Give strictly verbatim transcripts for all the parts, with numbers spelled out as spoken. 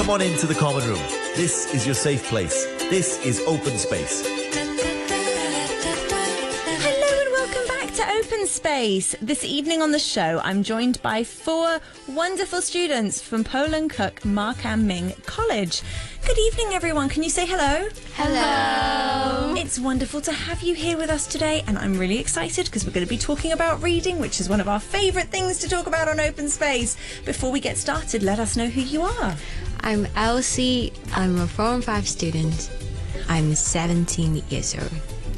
Come on into the common room. This is your safe place. This is Open Space. Hello and welcome back to Open Space. This evening on the show, I'm joined by four wonderful students from Poland Cook Markham Ming College. Good evening, everyone. Can you say hello? Hello. It's wonderful to have you here with us today, and I'm really excited because we're going to be talking about reading, which is one of our favourite things to talk about on Open Space. Before we get started, let us know who you are. I'm Elsie. I'm a Form five student. I'm seventeen years old.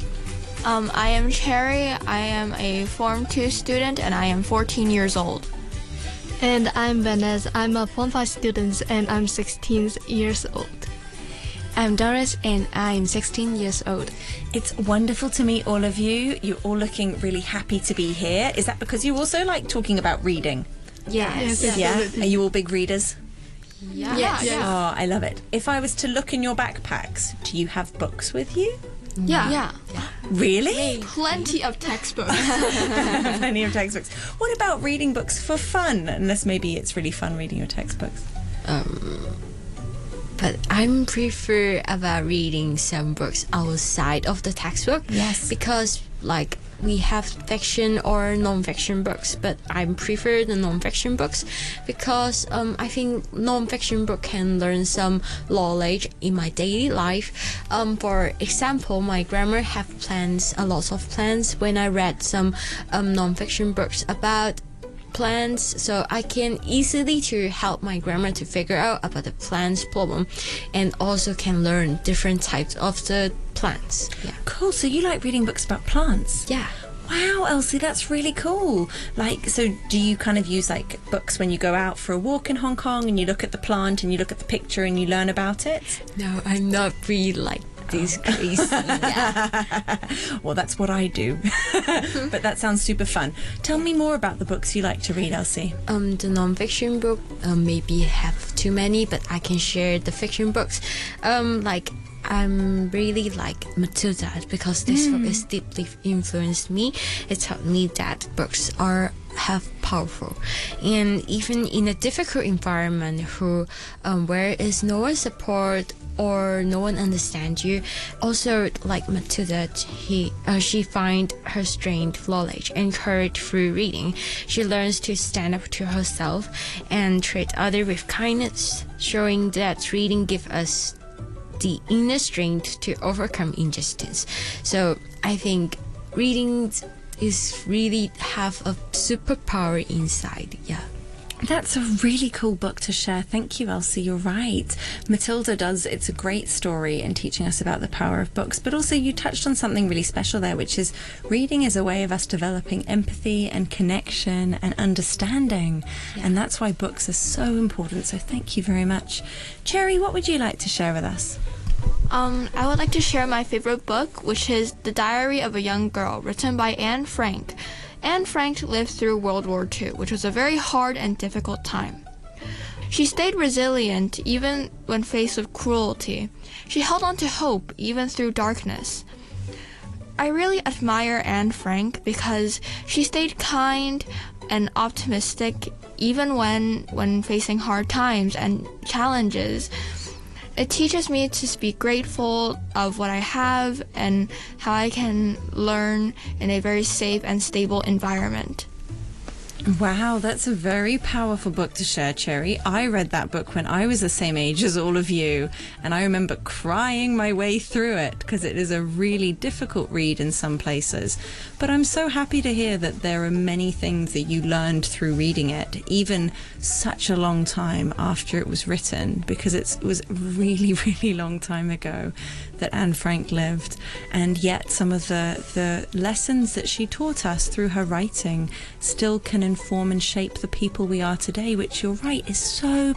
Um, I am Cherry. I am a Form two student, and I am fourteen years old. And I'm Vanessa. I'm a Form five student, and I'm sixteen years old. I'm Doris, and I'm sixteen years old. It's wonderful to meet all of you. You're all looking really happy to be here. Is that because you also like talking about reading? Yes. Yes. Yeah? Are you all big readers? Yeah. Yes. Yeah. Oh, I love it. If I was to look in your backpacks, do you have books with you? Yeah. Yeah. Really? Plenty of textbooks. Plenty of textbooks. What about reading books for fun? Unless maybe it's really fun reading your textbooks. Um, but I'm prefer about reading some books outside of the textbook. Yes. Because like we have fiction or non-fiction books, but I prefer the non-fiction books because um, I think non-fiction book can learn some knowledge in my daily life. Um, for example, my grammar have plans, a lot of plans when I read some um, non-fiction books about plants, so I can easily to help my grammar to figure out about the plants problem, and also can learn different types of the plants. Yeah. Cool. So you like reading books about plants? Yeah. Wow, Elsie, that's really cool. Like, so do you kind of use like books when you go out for a walk in Hong Kong and you look at the plant and you look at the picture and you learn about it? No, I'm not really like this crazy. Yeah. Well, that's what I do. But that sounds super fun. Tell me more about the books you like to read, Elsie. Um, the non-fiction book um, maybe have too many, but I can share the fiction books. Um, like I'm really like Matilda because this Mm. book has deeply influenced me. It taught me that books are have powerful, and even in a difficult environment, who um, where is no one support or no one understands you. Also, like Matilda, he uh, she find her strength, knowledge, and courage through reading. She learns to stand up to herself and treat others with kindness, showing that reading gives us the inner strength to overcome injustice. So I think reading is really have a superpower inside. Yeah. That's a really cool book to share. Thank you, Elsie. You're right. Matilda does. It's a great story in teaching us about the power of books. But also you touched on something really special there, which is reading is a way of us developing empathy and connection and understanding. Yeah. And that's why books are so important. So thank you very much. Cherry, what would you like to share with us? Um, I would like to share my favorite book, which is The Diary of a Young Girl, written by Anne Frank. Anne Frank lived through World War Two, which was a very hard and difficult time. She stayed resilient even when faced with cruelty. She held on to hope even through darkness. I really admire Anne Frank because she stayed kind and optimistic even when when facing hard times and challenges. It teaches me to be grateful of what I have and how I can learn in a very safe and stable environment. Wow, that's a very powerful book to share, Cherry. I read that book when I was the same age as all of you, and I remember crying my way through it because it is a really difficult read in some places. But I'm so happy to hear that there are many things that you learned through reading it, even such a long time after it was written, because it's, it was a really, really long time ago that Anne Frank lived. And yet some of the, the lessons that she taught us through her writing still can inform and shape the people we are today, which you're right is so